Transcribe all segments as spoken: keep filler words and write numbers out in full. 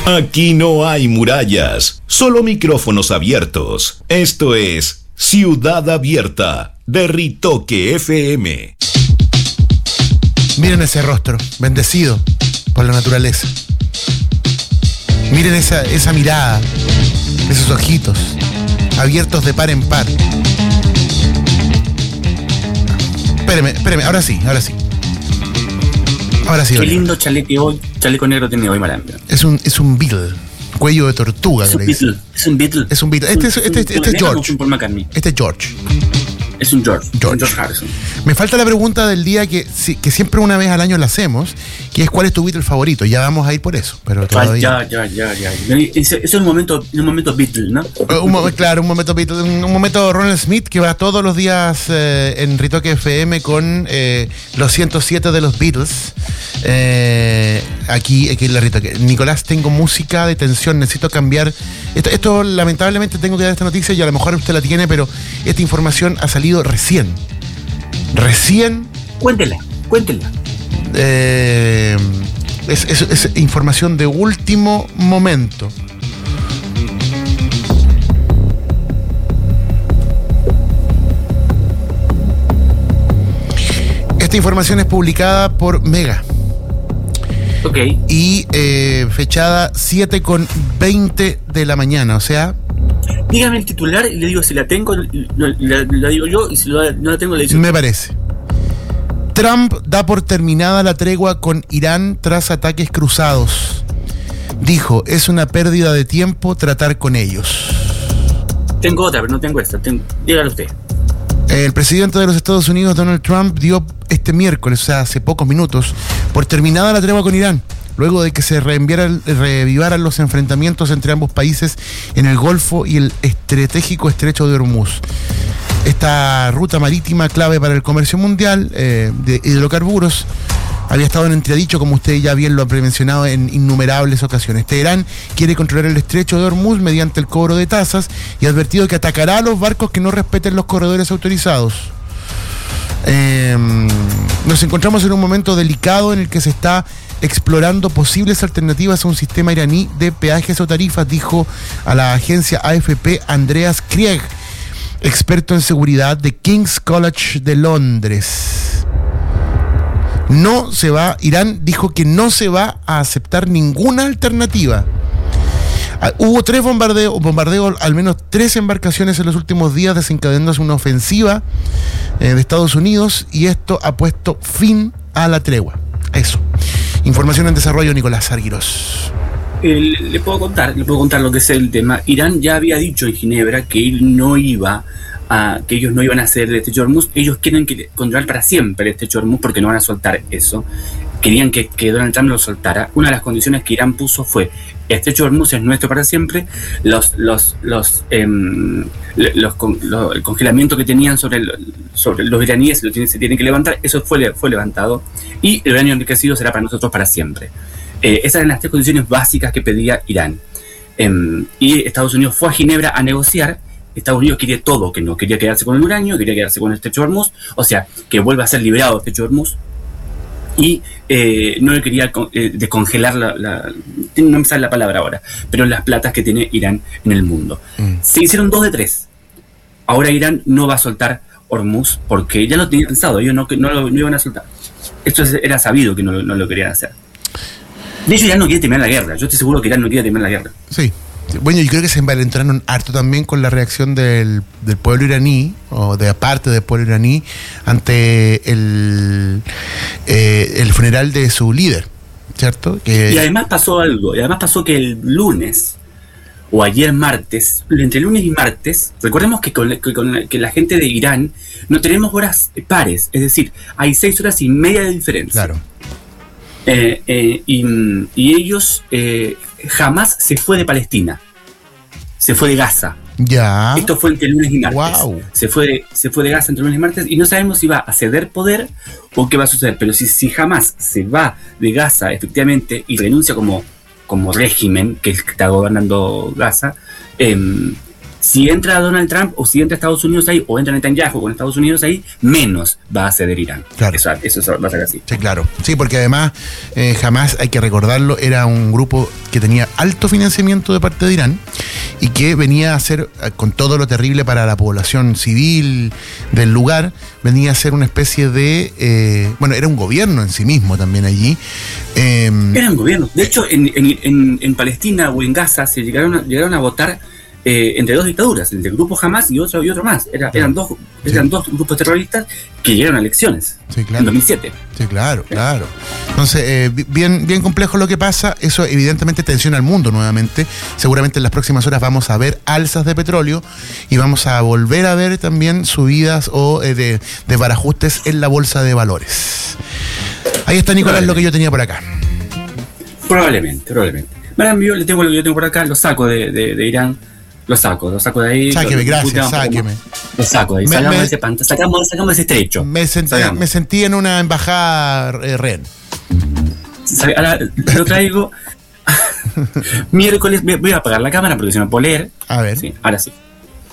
Aquí no hay murallas, solo micrófonos abiertos. Esto es Ciudad Abierta de Ritoque F M. Miren ese rostro, bendecido por la naturaleza. Miren esa, esa mirada, esos ojitos, abiertos de par en par. Espéreme, espéreme, ahora sí, ahora sí. Ahora sí. Qué Oliver. lindo chaleco hoy, chaleco negro tiene hoy Marambio. Es un, es un Beatle, cuello de tortuga. Es que un le dicen. Beatle, es un Beatle. Es un Beatle. Este es, este, este, este es George. Paul McCartney. Este es George. Es un George. George. George Harrison. Me falta la pregunta del día que, que siempre una vez al año la hacemos, que es ¿cuál es tu Beatle favorito? Ya vamos a ir por eso, pero todavía... Ya, ya, ya, ya. Eso es un momento, un momento Beatle, ¿no? Un, claro, un momento Beatle, un, un momento Ronald Smith que va todos los días eh, en Ritoque F M con eh, los ciento siete de los Beatles. Eh, aquí, aquí en la Ritoque. Nicolás, tengo música de tensión, necesito cambiar. Esto, esto lamentablemente tengo que dar esta noticia y a lo mejor usted la tiene, pero esta información ha salido recién. Recién. Cuéntela, cuéntela. Eh, es, es, es información de último momento. Esta información es publicada por Mega. Ok. Y eh, fechada siete con veinte de la mañana, o sea... Dígame el titular y le digo si la tengo, la, la, la digo yo, y si la, no la tengo le digo. Me parece. Trump da por terminada la tregua con Irán tras ataques cruzados. Dijo, es una pérdida de tiempo tratar con ellos. Tengo otra, pero no tengo esta. Tengo, dígalo usted. El presidente de los Estados Unidos, Donald Trump, dio este miércoles, o sea, hace pocos minutos, por terminada la tregua con Irán, luego de que se reenviaran, reavivaran los enfrentamientos entre ambos países en el Golfo y el estratégico estrecho de Hormuz. Esta ruta marítima clave para el comercio mundial eh, de hidrocarburos había estado en entredicho, como usted ya bien lo ha mencionado en innumerables ocasiones. Teherán quiere controlar el estrecho de Hormuz mediante el cobro de tasas y ha advertido que atacará a los barcos que no respeten los corredores autorizados. Eh, nos encontramos en un momento delicado en el que se está explorando posibles alternativas a un sistema iraní de peajes o tarifas, dijo a la agencia A F P Andreas Krieg, experto en seguridad de King's College de Londres. No se va, Irán dijo que no se va a aceptar ninguna alternativa. Uh, hubo tres bombardeos, bombardeos, al menos tres embarcaciones en los últimos días, desencadenándose una ofensiva eh, de Estados Unidos, y esto ha puesto fin a la tregua. Eso. Información en desarrollo, Nicolás Arguiros. Eh, le puedo contar, le puedo contar lo que es el tema. Irán ya había dicho en Ginebra que él no iba a, que ellos no iban a hacer el estrecho de Hormuz. Ellos quieren que, controlar para siempre el estrecho de Hormuz porque no van a soltar eso. Querían que, que Donald Trump lo soltara. Una de las condiciones que Irán puso fue: el estrecho de Hormuz es nuestro para siempre. Los, los, los, eh, los, los el congelamiento que tenían sobre, el, sobre los iraníes lo tienen, se tienen que levantar. Eso fue, fue levantado. Y el uranio enriquecido será para nosotros para siempre. Eh, esas eran las tres condiciones básicas que pedía Irán. Eh, y Estados Unidos fue a Ginebra a negociar. Estados Unidos quería todo, que no quería quedarse con el uranio, quería quedarse con el estrecho de Hormuz, o sea, que vuelva a ser liberado el estrecho de Hormuz. Y eh, no le quería eh, descongelar la, la, no me sale la palabra ahora, pero las platas que tiene Irán en el mundo. Mm. Se hicieron dos de tres. Ahora Irán no va a soltar Hormuz porque ya lo tenían pensado, ellos no, no lo no iban a soltar. Esto era sabido que no, no lo querían hacer. De hecho, Irán no quiere terminar la guerra. Yo estoy seguro que Irán no quiere terminar la guerra. Sí. Bueno, yo creo que se envalentonaron harto también con la reacción del, del pueblo iraní, o de parte del pueblo iraní, ante el, eh, el funeral de su líder, ¿cierto? Que... Y además pasó algo, y además pasó que el lunes, o ayer martes, entre lunes y martes, recordemos que con, que con la, que la gente de Irán no tenemos horas pares, es decir, hay seis horas y media de diferencia. Claro. Eh, eh, y, y ellos eh, jamás se fue de Palestina, se fue de Gaza. Ya. Esto fue entre lunes y martes. Wow. Se fue de, se fue de Gaza entre lunes y martes y no sabemos si va a ceder poder o qué va a suceder. Pero si, si jamás se va de Gaza efectivamente y renuncia como, como régimen que está gobernando Gaza, eh, Si entra Donald Trump o si entra Estados Unidos ahí, o entra Netanyahu con Estados Unidos ahí, menos va a ceder Irán. Claro. Eso, eso va a ser así. Sí, claro. Sí, porque además, eh, Hamás, hay que recordarlo, era un grupo que tenía alto financiamiento de parte de Irán y que venía a ser, con todo lo terrible para la población civil del lugar, venía a ser una especie de... Eh, bueno, era un gobierno en sí mismo también allí. Eh, era un gobierno. De hecho, en, en, en, en Palestina o en Gaza se llegaron a, llegaron a votar Eh, entre dos dictaduras, el del grupo Hamas y otro y otro más. Era, eran dos eran sí. dos grupos terroristas que llegaron a elecciones, sí, claro. en dos mil siete. Sí, claro, sí. claro. Entonces, eh, bien, bien complejo lo que pasa. Eso evidentemente tensiona al mundo nuevamente. Seguramente en las próximas horas vamos a ver alzas de petróleo y vamos a volver a ver también subidas o eh, de, de barajustes en la bolsa de valores. Ahí está, Nicolás, lo que yo tenía por acá. Probablemente, probablemente. Marambio, le tengo lo que yo tengo por acá, lo saco de, de, de Irán. Lo saco, lo saco de ahí. Sáqueme, lo, gracias, sáqueme. Lo saco de ahí, me, sacamos, me, ese panta, sacamos, sacamos ese estrecho. Me sentí, me sentí en una embajada eh, rehén. Ahora lo traigo. Miércoles, voy a apagar la cámara porque se me puede leer. A ver. Sí, ahora sí.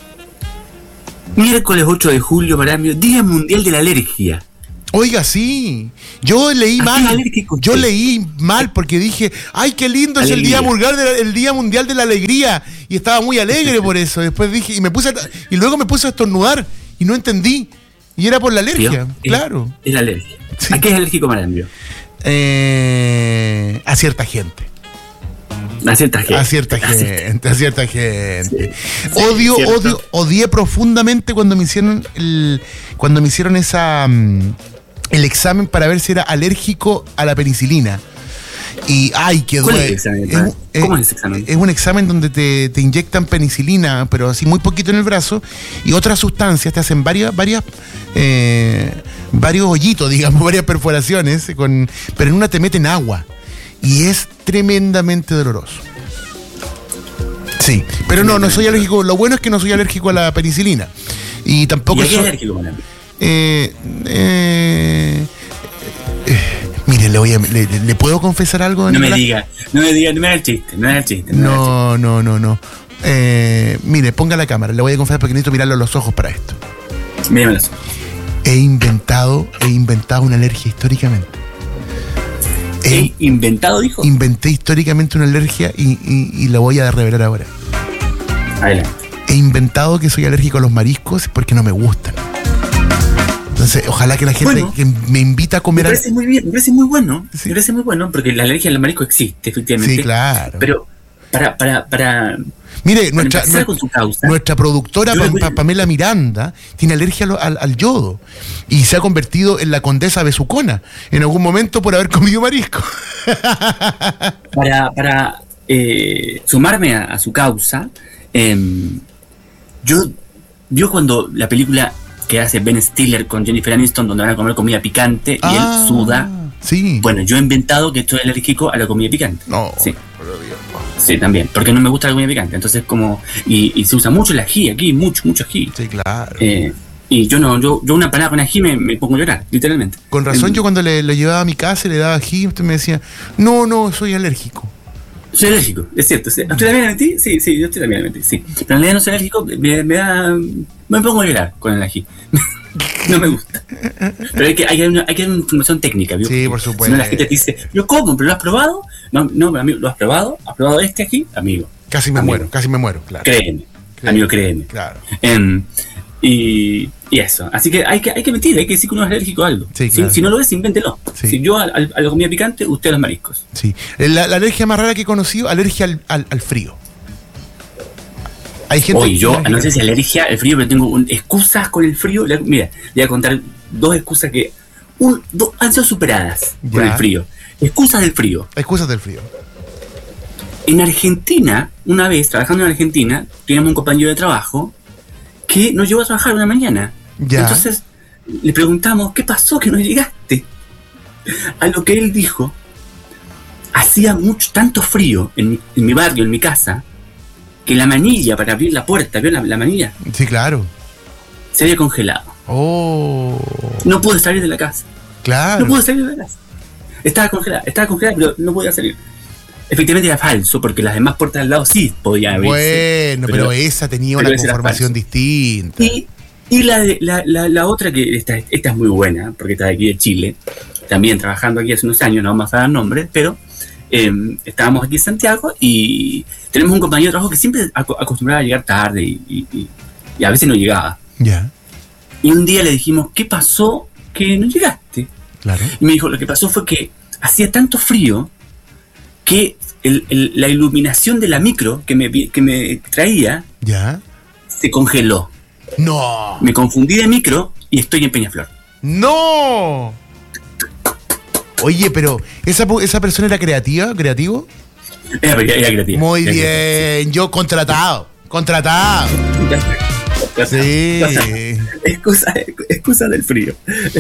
Miércoles ocho de julio, para mí, Día Mundial de la Alergia. Oiga, sí, yo leí mal, yo leí mal porque dije, ay, qué lindo alegría. Es el día mundial de la, el día mundial de la alegría y estaba muy alegre por eso. Después dije y me puse a, y luego me puse a estornudar y no entendí y era por la alergia, ¿Tío? claro. Es la alergia. Sí. ¿A qué es alérgico, Marambio? Eh, a cierta gente. A cierta gente. A cierta gente, a cierta gente. Sí, odio, sí, odio, odié profundamente cuando me hicieron el, cuando me hicieron esa um, el examen para ver si era alérgico a la penicilina. Y ay, qué duele. Es es, ¿Cómo es ese examen? Es un examen donde te, te inyectan penicilina, pero así muy poquito en el brazo, y otras sustancias, te hacen varias, varias, eh, varios hoyitos, digamos, varias perforaciones, con, pero en una te meten agua. Y es tremendamente doloroso. Sí, pero no, no soy alérgico. Lo bueno es que no soy alérgico a la penicilina. Y tampoco ¿Y a qué soy alérgico, eh, eh, eh, Mire, le voy a, le, le puedo confesar algo. No Nicolás? me diga, no me diga, no me haga el chiste, no me haga el chiste. No, no, no, no. Eh, mire, ponga la cámara, le voy a confesar porque necesito mirarlo a los ojos para esto. Mírame los ojos. He inventado, he inventado una alergia históricamente. He inventado, dijo. Inventé históricamente una alergia y, y, y la voy a revelar ahora. Adelante. He inventado que soy alérgico a los mariscos porque no me gustan. Entonces, ojalá que la gente bueno, que me invita a comer... Me parece muy bien, me parece muy bueno. Sí. Me parece muy bueno porque la alergia al marisco existe, efectivamente. Sí, claro. Pero para... para, para Mire, nuestra, nuestra, con su causa, nuestra productora pa, pa, Pamela Miranda tiene alergia al, al, al yodo y se ha convertido en la condesa besucona en algún momento por haber comido marisco. Para, para eh, sumarme a, a su causa, eh, yo, yo cuando la película que hace Ben Stiller con Jennifer Aniston, donde van a comer comida picante ah, y él suda, sí. Bueno, yo he inventado que estoy alérgico a la comida picante. No, sí. Sí, también, porque no me gusta la comida picante. Entonces, como. Y, y se usa mucho el ají aquí, mucho, mucho ají. Sí, claro. Eh, y yo no, yo, yo una empanada con ají me, me pongo a llorar, literalmente. Con razón, eh, yo cuando le, le llevaba a mi casa y le daba ají, usted me decía, no, no, soy alérgico. Soy alérgico, es cierto. ¿Usted también le mentí? Sí, sí, yo estoy también le mentí, sí. Pero en realidad no soy alérgico, me, me da. Me pongo a llorar con el ají. No me gusta. Pero hay que hay una, hay que dar una información técnica, ¿vio? Sí, por supuesto. Si no, la gente te dice, ¿yo cómo? ¿Pero lo has probado? No, no, amigo, ¿lo has probado? ¿Has probado este aquí? Amigo. Casi me amigo. muero, casi me muero, claro. Créeme, créeme. Amigo, créeme. Claro. Um, y, y eso. Así que hay que hay que mentir, hay que decir que uno es alérgico a algo. Sí, claro. si, si no lo es, invéntelo. Sí. Si yo a, a la comida picante, usted a los mariscos. Sí. La, la alergia más rara que he conocido, alergia al, al, al frío. Hay gente. Oye, yo no sé si alergia al frío, pero tengo un, excusas con el frío. Le, mira, le voy a contar dos excusas que un, dos, han sido superadas ya. Con el frío. Excusas del frío. Excusas del frío. En Argentina, una vez, trabajando en Argentina, teníamos un compañero de trabajo que nos llevó a trabajar una mañana. Ya. Entonces, le preguntamos, ¿qué pasó que no llegaste? A lo que él dijo, hacía mucho, tanto frío en mi, en mi barrio, en mi casa, que la manilla para abrir la puerta, ¿vio la, la manilla? Sí, claro. Se había congelado. Oh. No pude salir de la casa. Claro. No pude salir de la casa. Estaba congelada, estaba congelada, pero no podía salir. efectivamente era falso, porque las demás puertas al lado sí podían abrirse. Bueno, pero, pero esa tenía una conformación distinta. Y, y la, de, la, la, la otra, que esta, esta es muy buena, porque está de aquí de Chile, también trabajando aquí hace unos años, no vamos a dar nombres, pero eh, estábamos aquí en Santiago y tenemos un compañero de trabajo que siempre acostumbraba a llegar tarde y, y, y a veces no llegaba. Ya. Yeah. Y un día le dijimos, ¿qué pasó que no llegaste? Claro. Y me dijo, lo que pasó fue que hacía tanto frío que el, el, la iluminación de la micro que me, que me traía ¿Ya? se congeló. ¡No! Me confundí de micro y estoy en Peñaflor. ¡No! Oye, pero ¿esa, esa persona era creativa? ¿Creativo? Era, era creativa. Muy era bien, creativa. Yo contratado. Contratado. Sí. Excusa, excusa del frío.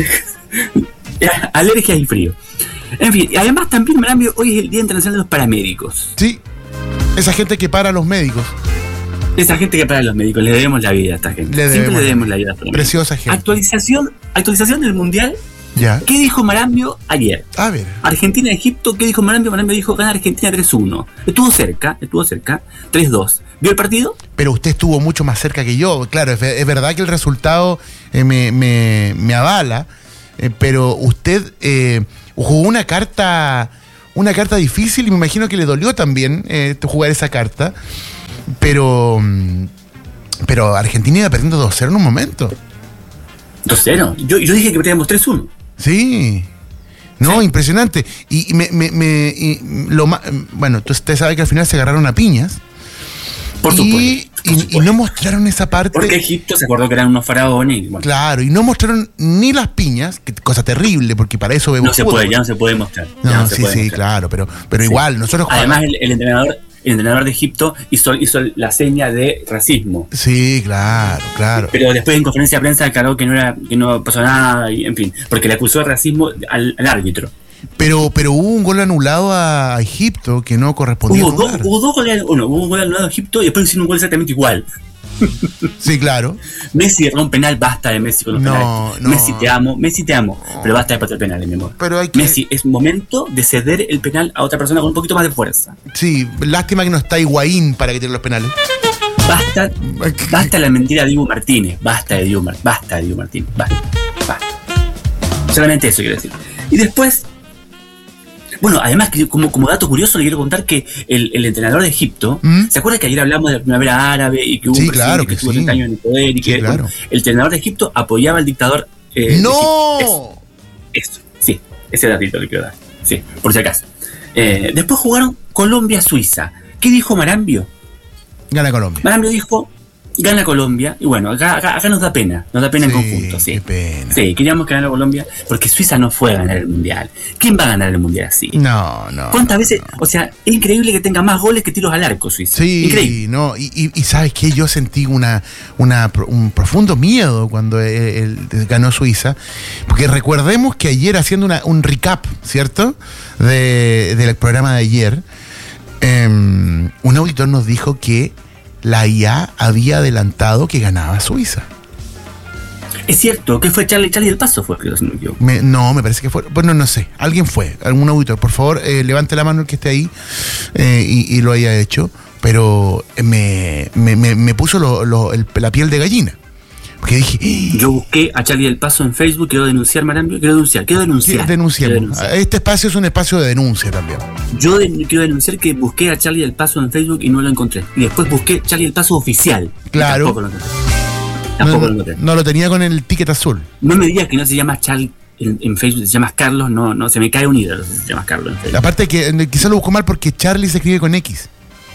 Alergia y frío. En fin, además también, Marambio, hoy es el Día Internacional de los Paramédicos. Sí, esa gente que para a los médicos. Esa gente que para a los médicos, le debemos la vida a esta gente. Le Siempre le debemos la vida a esta gente. Preciosa gente. Actualización, actualización del Mundial. Ya. ¿Qué dijo Marambio ayer? A ver. Argentina-Egipto, ¿qué dijo Marambio? Marambio dijo, gana Argentina tres uno. Estuvo cerca, estuvo cerca, tres dos. ¿Vio el partido? Pero usted estuvo mucho más cerca que yo. Claro, es, es verdad que el resultado eh, me, me, me avala, eh, pero usted eh, jugó una carta, una carta difícil y me imagino que le dolió también eh, jugar esa carta. Pero, pero Argentina iba perdiendo dos cero en un momento. dos cero. Yo, yo dije que perdíamos tres uno. Sí. No, sí. Impresionante. Y, y me, me, me y lo más, bueno, usted sabe que al final se agarraron a piñas. Por y, supuesto, por y, supuesto. y no mostraron esa parte. Porque Egipto se acordó que eran unos faraones. Y bueno. Claro, y no mostraron ni las piñas, que cosa terrible, porque para eso vemos. No se fútbol. puede, ya no se puede mostrar. No, no sí, se puede sí, mostrar. claro, pero, pero sí. igual, nosotros. Además, el, el entrenador. El entrenador de Egipto hizo, hizo la seña de racismo. Sí, claro, claro. Pero después en conferencia de prensa declaró que no era, que no pasó nada, y, en fin, porque le acusó de racismo al, al árbitro. Pero, pero hubo un gol anulado a Egipto que no correspondía. Hubo, do, hubo dos goles, uno, hubo un gol anulado a Egipto y después hicieron un gol exactamente igual. Sí, claro. Messi erró un penal, basta de Messi con los no, penales. No. Messi te amo, Messi te amo, no. Pero basta de patear penales, mi amor. Pero hay que... Messi, es momento de ceder el penal a otra persona con un poquito más de fuerza. Sí, lástima que no está Higuaín para que tire los penales. Basta, basta la mentira de Dibu Martínez, basta de Dibu Martínez, basta de Dibu Martínez, basta, basta. Solamente eso quiero decir. Y después, bueno, además, como, como dato curioso, le quiero contar que el, el entrenador de Egipto, ¿Mm? ¿Se acuerda que ayer hablamos de la primavera árabe y que hubo sí, un presidente claro que, que estuvo sí. treinta años en el poder y sí, que claro. bueno, el entrenador de Egipto apoyaba al dictador? Eh, ¡No! Eso, eso, sí, ese datito le quiero dar, sí, por si acaso. Eh, después jugaron Colombia-Suiza. ¿Qué dijo Marambio? Gana Colombia. Marambio dijo, gana Colombia, y bueno, acá, acá, acá nos da pena, nos da pena sí, en conjunto, sí. Qué pena. Sí, queríamos que ganara Colombia, porque Suiza no fue a ganar el Mundial. ¿Quién va a ganar el Mundial así? No, no. ¿Cuántas no, veces? No. O sea, es increíble que tenga más goles que tiros al arco Suiza. Sí, increíble. no, y, y, y sabes que yo sentí una, una, un profundo miedo cuando él, él ganó Suiza, porque recordemos que ayer, haciendo una, un recap, ¿cierto? De, del programa de ayer, eh, un auditor nos dijo que la I A había adelantado que ganaba Suiza. Es cierto, que fue Charlie, Charlie del Paso fue, creo, si no me equivoco. Me, no, me parece que fue, bueno, no sé, alguien fue, algún auditor, por favor, eh, levante la mano el que esté ahí eh, y, y lo haya hecho, pero me, me, me, me puso lo, lo, el, la piel de gallina. Porque dije... Yo busqué a Charlie del Paso en Facebook, quiero denunciar, Marambio, quiero denunciar, quiero denunciar. Denunciamos. Quiero denunciar. Este espacio es un espacio de denuncia también. Yo de, quiero denunciar que busqué a Charlie del Paso en Facebook y no lo encontré. Y después busqué Charlie del Paso oficial. Claro. Tampoco lo encontré. Tampoco no, lo encontré. No lo tenía con el ticket azul. No me digas que no se llama Charlie en, en Facebook, se llama Carlos, no, no, se me cae un ídolo si se llama Carlos en Facebook. Aparte que quizá lo busco mal porque Charlie se escribe con X.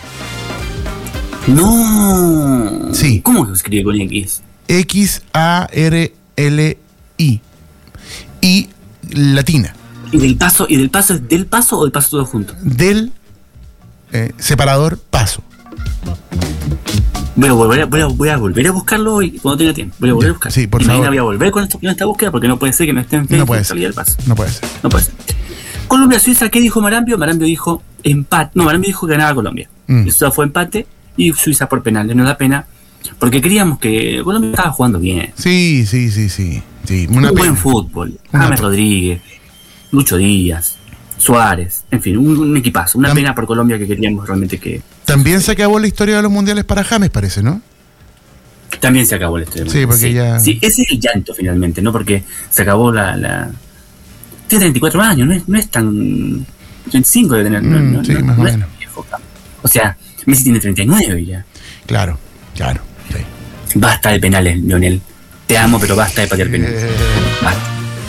No. Sí. ¿Cómo se escribe con X? X A R L I y latina. ¿Y del paso, y del paso es del paso o del paso todo junto? Del eh, separador paso. Voy a, volver a, voy, a, voy a volver a buscarlo hoy cuando tenga tiempo. Voy a volver a buscarlo. Sí, por y favor. mañana voy a volver con, esto, con esta búsqueda porque no puede ser que no esté en Facebook. No puede ser. Del paso. No puede ser. No puede ser. Colombia-Suiza, ¿qué dijo Marambio? Marambio dijo empate. No, Marambio dijo que ganaba Colombia. Mm. Eso fue empate y Suiza por penales. Nos da pena porque creíamos que Colombia estaba jugando bien. Sí, sí, sí, sí. sí. Una Un pena. Buen fútbol. James Rodríguez, Lucho Díaz. Suárez, en fin, un, un equipazo. Una Tam- pena por Colombia, que queríamos realmente que... También se acabó la historia de los mundiales para James, parece, ¿no? También se acabó la historia. Sí, porque sí, ya... Sí, ese es el llanto finalmente, ¿no? Porque se acabó la... la... Tiene treinta y cuatro años, no es, no es tan... veinticinco de tener... Mm, no, no, sí, no, más no o es menos. viejo. O sea, Messi tiene treinta y nueve ya. Claro, claro. Sí. Basta de penales, Lionel. Te amo, pero basta de patear penales. Eh, Basta.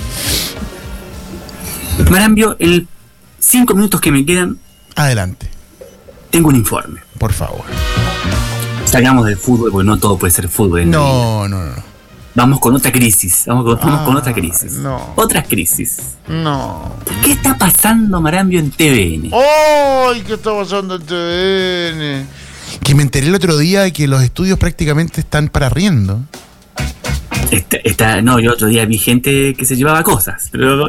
Marambio, en cinco minutos que me quedan, adelante, tengo un informe. por favor. Salgamos del fútbol, porque no todo puede ser fútbol. en la vida. No, no, no. Vamos con otra crisis. Vamos con, vamos con Ah, otra crisis. no. Otra crisis. No. ¿Qué está pasando, Marambio, en T V N? ¡Ay! ¿Qué está pasando en T V N? Que me enteré el otro día de que los estudios prácticamente están para arriendo. Está, está- no, yo otro día vi gente que se llevaba cosas. Pero,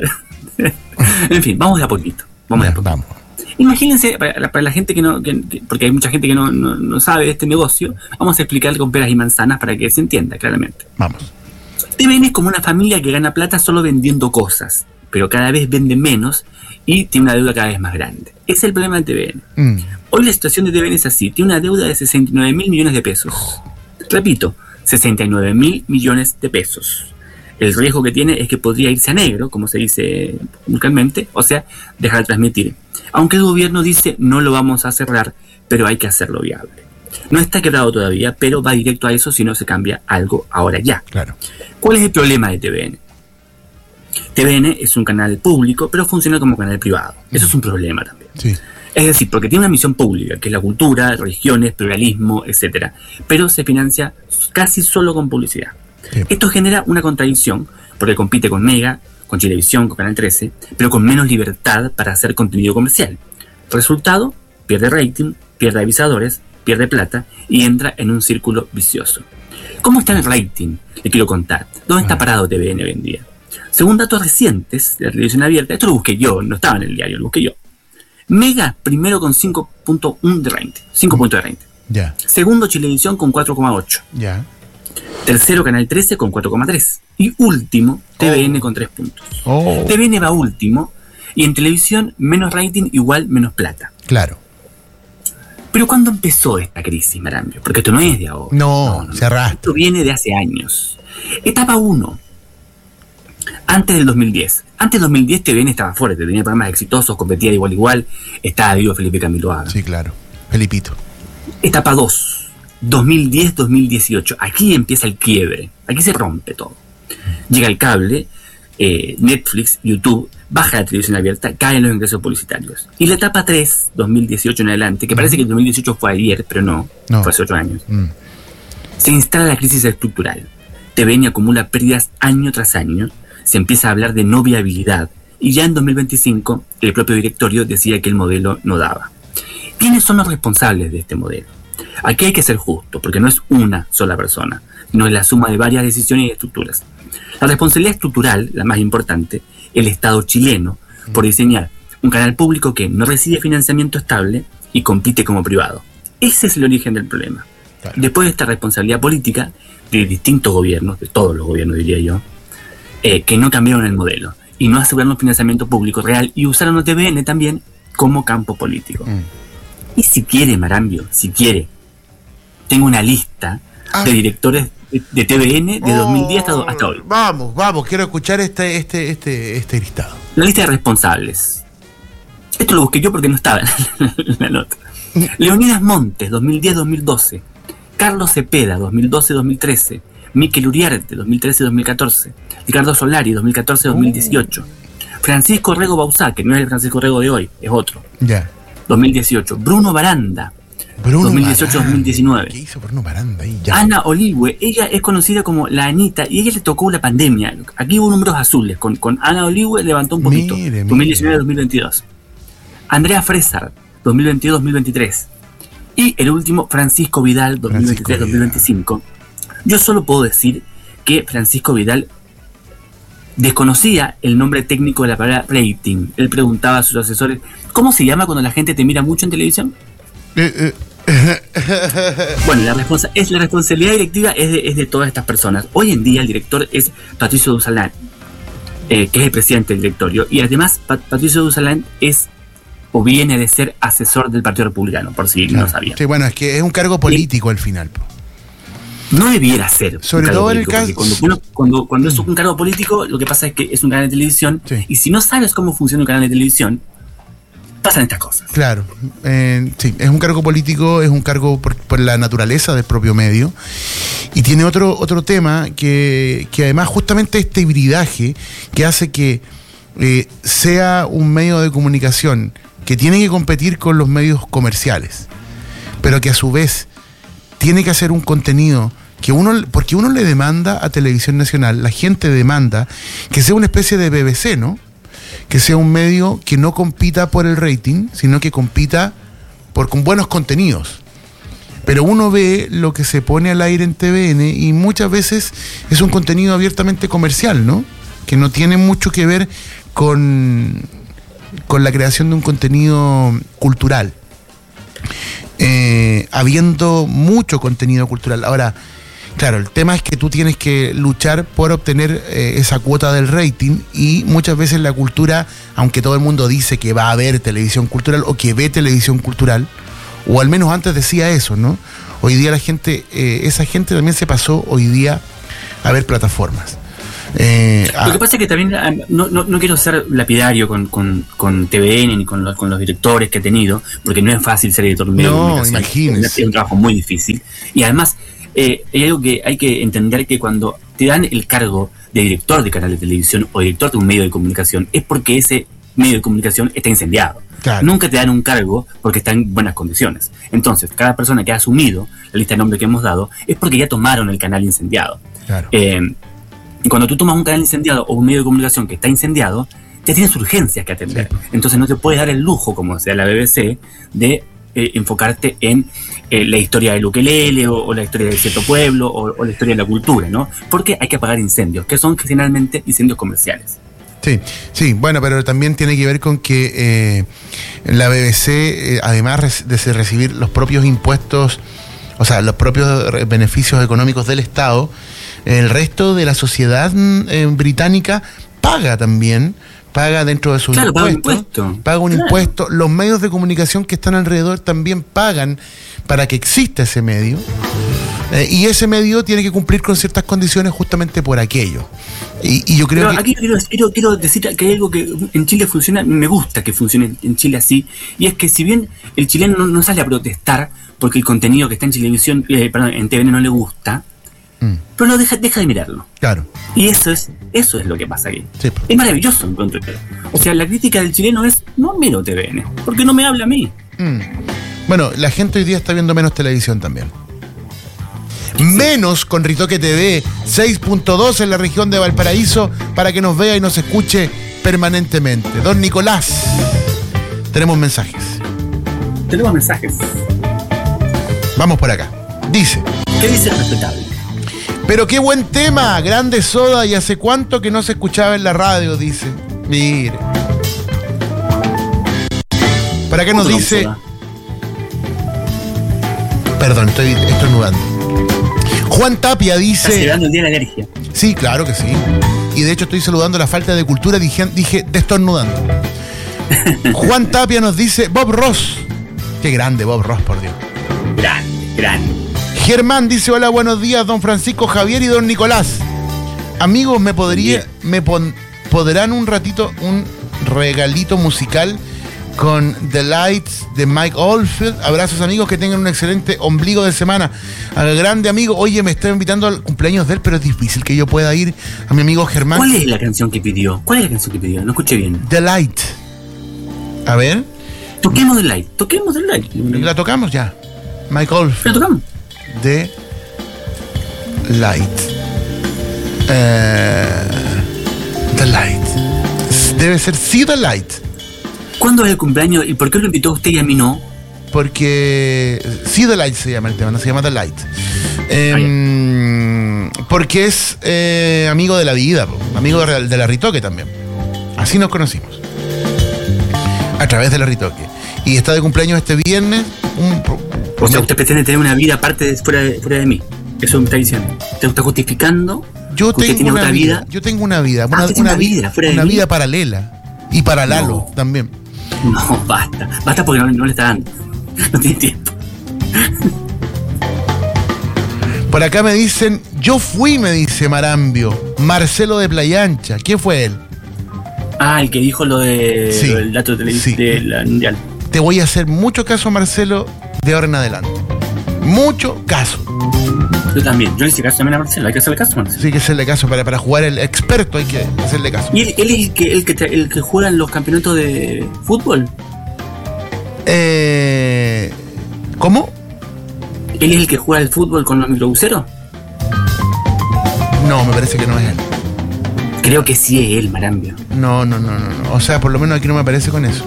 en fin, vamos de a poquito. Vamos de a poquito. Vamos. Imagínense, para la, para la gente que no, que- que- porque hay mucha gente que no, no, no sabe de este negocio, vamos a explicar con peras y manzanas para que se entienda claramente. Vamos. T V N es como una familia que gana plata solo vendiendo cosas, pero cada vez vende menos y tiene una deuda cada vez más grande. Ese es el problema de T V N. Mm. Hoy la situación de T V N es así, tiene una deuda de sesenta y nueve mil millones de pesos. Repito, sesenta y nueve mil millones de pesos. El riesgo que tiene es que podría irse a negro, como se dice vulgarmente, o sea, dejar de transmitir. Aunque el gobierno dice no lo vamos a cerrar, pero hay que hacerlo viable. No está quebrado todavía, pero va directo a eso si no se cambia algo ahora ya. Claro. ¿Cuál es el problema de T V N? T V N es un canal público, pero funciona como canal privado. Eso es un problema también. Sí. Es decir, porque tiene una misión pública, que es la cultura, religiones, pluralismo, etcétera, pero se financia casi solo con publicidad. Sí. Esto genera una contradicción, porque compite con Mega, con Chilevisión, con Canal trece, pero con menos libertad para hacer contenido comercial. Resultado, pierde rating, pierde avisadores, pierde plata y entra en un círculo vicioso. ¿Cómo está el rating? Le quiero contar. ¿Dónde está parado T V N hoy en día? Según datos recientes de la televisión abierta, esto lo busqué yo, no estaba en el diario, lo busqué yo. Mega primero con cinco punto uno de rating, cinco puntos de rating. Ya, Segundo, Chilevisión con cuatro coma ocho. ya. Tercero, Canal trece con cuatro coma tres. Y último, T V N con tres puntos. Oh, T V N va último y en televisión menos rating igual menos plata. claro. Pero ¿cuándo empezó esta crisis, Marambio? Porque esto no es de ahora. No, se arrastra. Esto viene de hace años. Etapa uno. Antes del dos mil diez. Antes del dos mil diez T V N estaba fuerte, tenía programas exitosos, competía de igual a igual, estaba vivo Felipe Camiloaga. Sí, claro. Felipito. Etapa dos. dos mil diez a dos mil dieciocho. Aquí empieza el quiebre. Aquí se rompe todo. Llega el cable, eh, Netflix, YouTube, baja la televisión abierta, caen los ingresos publicitarios. Y la etapa tres, dos mil dieciocho en adelante, que parece que el dos mil dieciocho fue ayer, pero no, No. fue hace ocho años. Mm. Se instala la crisis estructural. T V N acumula pérdidas año tras año, se empieza a hablar de no viabilidad, y ya en dos mil veinticinco el propio directorio decía que el modelo no daba. ¿Quiénes son los responsables de este modelo? Aquí hay que ser justo, porque no es una sola persona, sino es la suma de varias decisiones y estructuras. La responsabilidad estructural, la más importante, el Estado chileno, por diseñar un canal público que no recibe financiamiento estable y compite como privado. Ese es el origen del problema. Claro. Después de esta responsabilidad política de distintos gobiernos, de todos los gobiernos diría yo, eh, que no cambiaron el modelo y no aseguraron financiamiento público real y usaron a T V N también como campo político. Mm. Y si quiere, Marambio, si quiere, tengo una lista Ah. de directores de, de T V N de dos mil diez hasta, hasta hoy. Vamos, vamos, quiero escuchar este, este, este, este listado. La lista de responsables. Esto lo busqué yo porque no estaba en la nota. Leonidas Montes, dos mil diez a dos mil doce. Carlos Cepeda, dos mil doce a dos mil trece. Miquel Uriarte, dos mil trece a dos mil catorce. Ricardo Solari, dos mil catorce a dos mil dieciocho. Francisco Rego Bauzá, que no es el Francisco Rego de hoy, es otro. Ya. dos mil dieciocho. Bruno Baranda, Bruno dos mil dieciocho a dos mil diecinueve. ¿Qué hizo Bruno Baranda ahí? Ya. Ana Oligüe, ella es conocida como la Anita y ella le tocó la pandemia. Aquí hubo números azules, con, con Ana Oligüe levantó un poquito. Mire, mire. dos mil diecinueve a dos mil veintidós. Andrea Fresar, dos mil veintidós a dos mil veintitrés. Y el último, Francisco Vidal, dos mil veintitrés a dos mil veinticinco. Yo solo puedo decir que Francisco Vidal desconocía el nombre técnico de la palabra rating. Él preguntaba a sus asesores, ¿cómo se llama cuando la gente te mira mucho en televisión? Eh, eh. Bueno, la, responsa- es, la responsabilidad directiva es de, es de todas estas personas. Hoy en día el director es Patricio Dusalán. eh, que es el presidente del directorio, y además Pat- Patricio Dusselain es o viene de ser asesor del Partido Republicano, por si claro. no sabían. Sí, bueno, es que es un cargo político y, al final. No debiera ser. Sobre todo en el caso. Cuando, uno, cuando, cuando es un cargo político, lo que pasa es que es un canal de televisión, sí. y si no sabes cómo funciona un canal de televisión, pasan estas cosas. Claro, eh, sí, es un cargo político, es un cargo por, por la naturaleza del propio medio, y tiene otro, otro tema que, que además justamente este hibridaje que hace que eh, sea un medio de comunicación que tiene que competir con los medios comerciales, pero que a su vez tiene que hacer un contenido que uno, porque uno le demanda a Televisión Nacional, la gente demanda que sea una especie de B B C, ¿no? Que sea un medio que no compita por el rating, sino que compita por, con buenos contenidos. Pero uno ve lo que se pone al aire en T V N y muchas veces es un contenido abiertamente comercial, ¿no? Que no tiene mucho que ver con, con la creación de un contenido cultural. Eh, habiendo mucho contenido cultural. Ahora, claro, el tema es que tú tienes que luchar por obtener eh, esa cuota del rating, y muchas veces la cultura, aunque todo el mundo dice que va a haber televisión cultural o que ve televisión cultural, o al menos antes decía eso, ¿no? Hoy día la gente, eh, esa gente también se pasó hoy día a ver plataformas. Eh, Lo que pasa es que también no, no, no quiero ser lapidario con, con, con T V N ni con los, con los directores que he tenido, porque no es fácil ser editor de un medio de comunicación. Imagínese. Es un trabajo muy difícil. Y además, eh, hay algo que hay que entender, que cuando te dan el cargo de director de canal de televisión o director de un medio de comunicación, es porque ese medio de comunicación está incendiado. Claro. Nunca te dan un cargo porque está en buenas condiciones. Entonces, cada persona que ha asumido la lista de nombres que hemos dado es porque ya tomaron el canal incendiado. Claro. Eh, Y cuando tú tomas un canal incendiado o un medio de comunicación que está incendiado, ya tienes urgencias que atender. Sí. Entonces no te puedes dar el lujo, como sea la B B C, de eh, enfocarte en eh, la historia del ukelele o, o la historia de cierto pueblo o, o la historia de la cultura, ¿no? Porque hay que apagar incendios, que son generalmente incendios comerciales. Sí, sí, bueno, pero también tiene que ver con que eh, la B B C, eh, además de recibir los propios impuestos, o sea, los propios beneficios económicos del Estado, el resto de la sociedad eh, británica paga también, paga dentro de sus claro, impuestos, paga un impuesto, paga un claro. impuesto, los medios de comunicación que están alrededor también pagan para que exista ese medio, eh, y ese medio tiene que cumplir con ciertas condiciones justamente por aquello. Y, y yo creo Pero que... aquí quiero, quiero, quiero decir que hay algo que en Chile funciona, me gusta que funcione en Chile así, y es que si bien el chileno no, no sale a protestar porque el contenido que está en televisión, eh, perdón, en T V N no le gusta, pero no deja, deja de mirarlo. Claro. Y eso es eso es lo que pasa aquí. Sí. Es maravilloso, encuentro. O sea, la crítica del chileno es: no miro T V N, porque no me habla a mí. Mm. Bueno, la gente hoy día está viendo menos televisión también. Sí. Menos con Ritoque T V, seis punto dos en la región de Valparaíso, para que nos vea y nos escuche permanentemente. Don Nicolás, tenemos mensajes. Tenemos mensajes. Vamos por acá. Dice: ¿qué dice el respetable? Pero qué buen tema, Grande Soda, y hace cuánto que no se escuchaba en la radio, dice. Mire. Para acá nos dice... Soda? Perdón, estoy estornudando. Juan Tapia dice... Está llegando el día de la alergia. Sí, claro que sí. Y de hecho estoy saludando la falta de cultura, dije, dije destornudando. Juan Tapia nos dice: Bob Ross. Qué grande Bob Ross, por Dios. Grande, grande. Germán dice: hola, buenos días, don Francisco Javier y don Nicolás. Amigos, ¿me podría, me pon, podrán un ratito, un regalito musical con The Lights de Mike Oldfield? Abrazos, amigos, que tengan un excelente ombligo de semana. Al grande amigo, oye, me está invitando al cumpleaños de él, pero es difícil que yo pueda ir, a mi amigo Germán. ¿Cuál es la canción que pidió? ¿Cuál es la canción que pidió? No escuché bien. The Light. A ver. Toquemos The Light, toquemos The Light. La tocamos ya. Mike Oldfield. ¿La tocamos? The Light. Uh, the Light. Debe ser See the Light. ¿Cuándo es el cumpleaños y por qué lo invitó a usted y a mí no? Porque See the Light se llama el tema, no se llama The Light. Eh, porque es eh, amigo de la vida, amigo de, de la Ritoque también. Así nos conocimos. A través de la Ritoque. Y está de cumpleaños este viernes. Un, o sea, usted pretende tener una vida aparte de fuera de, fuera de mí. Eso me está diciendo. Usted está justificando Yo ¿Usted tengo tiene una otra vida, vida? Yo tengo una vida. Ah, Una, ¿usted tiene una una vida fuera de una mí? vida paralela. Y para Lalo No. también. No, basta. Basta porque no, no le está dando. No tiene tiempo. Por acá me dicen, yo fui, me dice Marambio, Marcelo de Playa Ancha. ¿Quién fue él? Ah, el que dijo lo, de, Sí, lo del dato televisivo sí. de la mundial. Te voy a hacer mucho caso, Marcelo, de ahora en adelante. Mucho caso. Yo también. Yo le hice caso también a Marcelo. Hay que hacerle caso a Marcelo. Sí, hay que hacerle caso. Para, para jugar el experto hay que hacerle caso. ¿Y él, él es el que, el, que, tra- el que juega en los campeonatos de fútbol? Eh, ¿Cómo? ¿Él es el que juega el fútbol con los microbuseros? No, me parece que no es él. Creo que sí es él, Marambio. No, no, no, no, no. O sea, por lo menos aquí no me aparece con eso.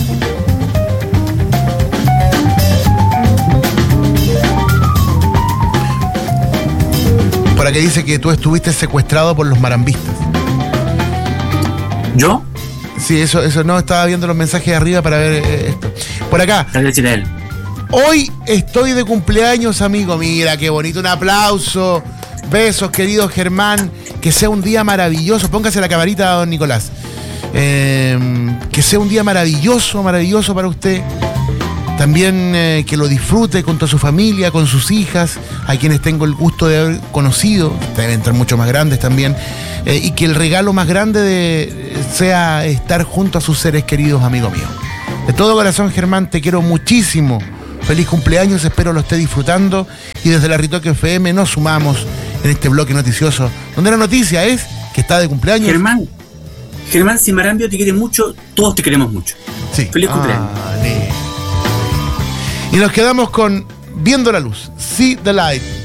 Por aquí dice que tú estuviste secuestrado por los marambistas. ¿Yo? Sí, eso, eso no, estaba viendo los mensajes de arriba para ver eh, esto. Por acá, Tal vez era él. hoy estoy de cumpleaños, amigo. Mira, qué bonito, un aplauso. Besos, querido Germán. Que sea un día maravilloso. Póngase la camarita, don Nicolás. Eh, que sea un día maravilloso, maravilloso para usted. También eh, que lo disfrute con toda su familia, con sus hijas, a quienes tengo el gusto de haber conocido, deben ser mucho más grandes también, eh, y que el regalo más grande de, sea estar junto a sus seres queridos, amigo mío. De todo corazón, Germán, te quiero muchísimo. Feliz cumpleaños, espero lo esté disfrutando, y desde la Ritoque F M nos sumamos en este bloque noticioso, donde la noticia es que está de cumpleaños. Germán. Germán, si Marambio te quiere mucho, todos te queremos mucho. Sí. Feliz cumpleaños. Ah, y nos quedamos con Viendo la Luz, See the Light.